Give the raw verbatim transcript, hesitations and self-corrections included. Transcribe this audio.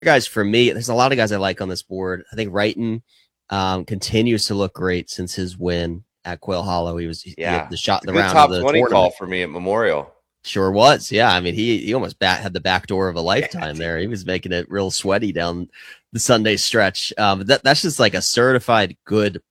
guys, for me, there's a lot of guys I like on this board. I think Wrighton um, continues to look great since his win at Quail Hollow. He was he had Yeah, the shot it's in a the good round of top the twenty call tournament. for me at Memorial. Sure was. Yeah. I mean, he, he almost bat, had the back door of a lifetime there. He was making it real sweaty down the Sunday stretch. Um, that, that's just like a certified good